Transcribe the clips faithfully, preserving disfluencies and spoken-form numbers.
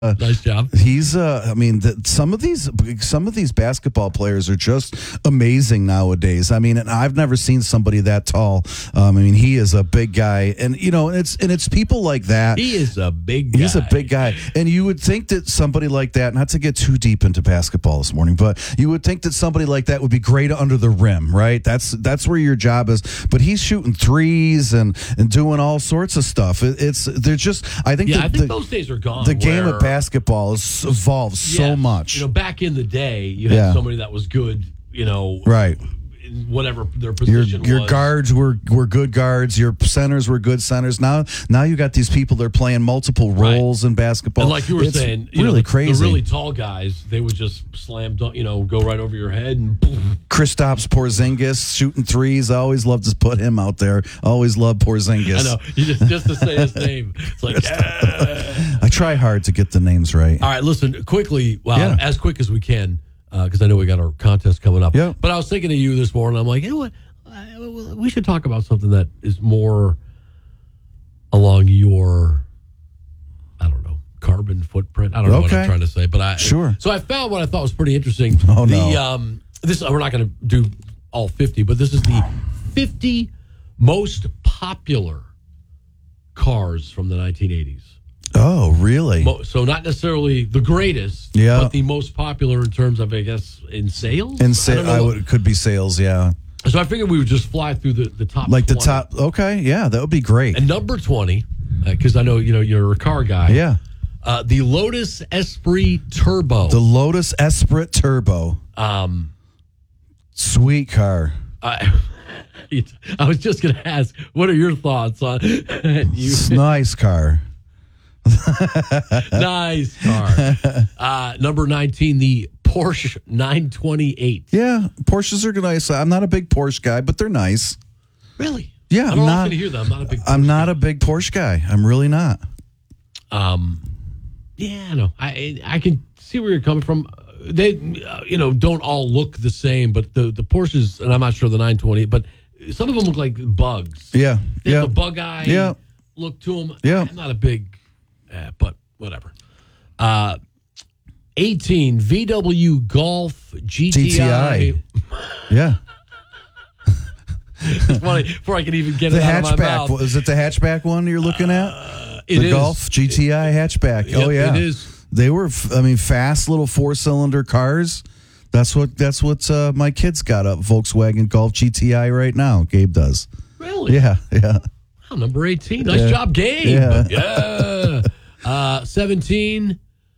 Uh, nice job. He's, uh, I mean, the, some of these, some of these basketball players are just amazing nowadays. I mean, and I've never seen somebody that tall. Um, I mean, he is a big guy, and you know, it's and it's people like that. He is a big guy. He's a big guy, and you would think that somebody like that, not to get too deep into basketball this morning, but you would think that somebody like that would be great under the rim, right? That's that's where your job is. But he's shooting threes and and doing all sorts of stuff. It, it's they're just. I think. Yeah, the, I think the, those days are gone. The game where, of basketball has evolved so yes, much. You know, back in the day, you had Yeah. somebody that was good. You know, right. in whatever their Your position your was. guards were, were good guards. Your centers were good centers. Now now you got these people that are playing multiple roles Right. in basketball. And like you were it's saying, you really know, the, crazy. The really tall guys, they would just slam dunk, you know, go right over your head and boom. Kristaps Porzingis shooting threes. I always love to put him out there. Always love Porzingis. I know. You just just to say his name. It's like ah. I try hard to get the names right. All right, listen, quickly, well, Yeah. as quick as we can, because uh, I know we got our contest coming up. Yeah. But I was thinking of you this morning. I'm like, you know what? I, we should talk about something that is more along your, I don't know, carbon footprint. I don't know what I'm Okay. trying to say, but I Sure. So I found what I thought was pretty interesting. Oh, the, no. Um, this we're not going to do all fifty, but this is the fifty most popular cars from the nineteen eighties. Oh, really? Mo- So not necessarily the greatest, Yeah. but the most popular in terms of, I guess, in sales. And I sa- don't know. I would could be sales, yeah. So I figured we would just fly through the, the top Like the twenty. top. Okay, yeah, that would be great. And number twenty, because I know you know you're a car guy. Yeah. Uh, the Lotus Esprit Turbo. The Lotus Esprit Turbo. um, Sweet car. I, I was just going to ask, what are your thoughts on you? It's a nice car. Nice car. Uh, number nineteen, the Porsche nine twenty-eight. Yeah, Porsches are nice. I'm not a big Porsche guy, but they're nice. Really? Yeah, I I'm don't not. often hear that. I'm not a big. I'm Porsche not guy. a big Porsche guy. I'm really not. Um, yeah, I know. I I can see where you're coming from. They, uh, you know, don't all look the same, but the the Porsches, and I'm not sure the nine twenty, but some of them look like bugs. Yeah, They yeah, have a bug eye Yeah. look to them. Yeah. I'm not a big, uh, but whatever. Uh, eighteen V W Golf G T I. G T I. yeah. It's funny before I can even get The it out of my mouth. hatchback. Is it the hatchback one you're looking at? Uh, it the is. Golf G T I hatchback. Yep, oh yeah, it is. They were, f- I mean, fast little four cylinder cars. That's what that's what uh, my kids got a Volkswagen Golf G T I right now. Gabe does. Really? Yeah, yeah. Wow, number eighteen. Nice Yeah. job, Gabe. Yeah. Yeah. Uh, seventeen,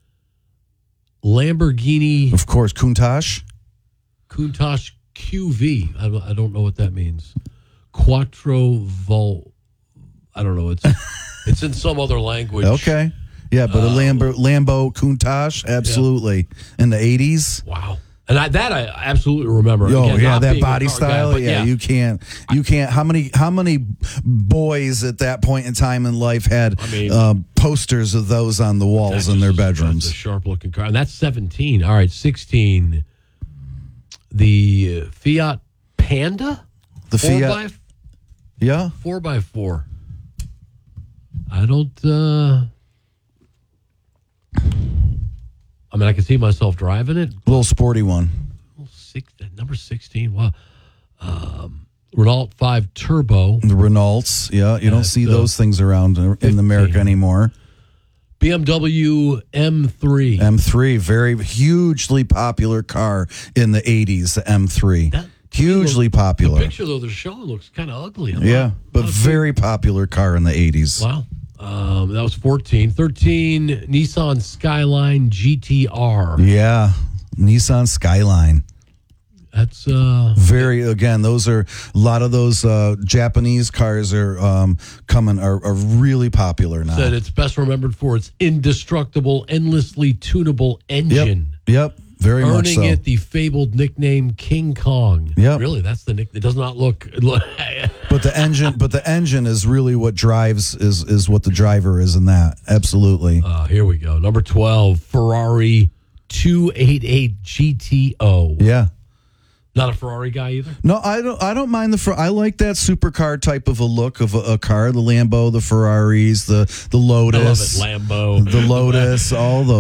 Lamborghini Of course, Countach. Countach Q V. I don't, I don't know what that means. Quattro Vol. I don't know. It's it's in some other language. Okay. Yeah, but a Lambo, Lambo Countach, absolutely. In the eighties. Wow. And I, that I absolutely remember. Oh Again, yeah, not that being a body car guy, style. but yeah, you can't. You can't. How many? How many boys at that point in time in life had I mean- uh, posters of those on the walls That's in their just- That's a bedrooms? sharp looking car. And that's seventeen. All right, sixteen. The uh, Fiat Panda. The Four Fiat. by Yeah. four by four. I don't. uh I mean, I can see myself driving it. Little sporty one. Well, six, number sixteen. Wow. Um, Renault five Turbo. The Renaults. Yeah, you don't That's, see uh, those things around in fifteen. America anymore. B M W M three. M three, very hugely popular car in the eighties. The M three, That- hugely The popular. picture though they're showing looks kind of ugly. Yeah, but very popular car in the eighties. Wow. Um, that was fourteen. thirteen, Nissan Skyline G T R. Yeah, Nissan Skyline. That's uh Very, again, those are a lot of those uh, Japanese cars are um, coming are, are really popular now. said it's best remembered for its indestructible, endlessly tunable engine. Yep, very much Earning so. it the fabled nickname King Kong. Yep. Really, that's the nick. It does not look. But the engine, but the engine is really what drives is is what the driver is in that. Absolutely. Uh, here we go. Number twelve, Ferrari two eighty-eight G T O. Yeah. Not a Ferrari guy either. No, I don't. I don't mind the. Fer- I like that supercar type of a look of a, a car. The Lambo, the Ferraris, the the Lotus, I love it. Lambo. the Lotus, all those.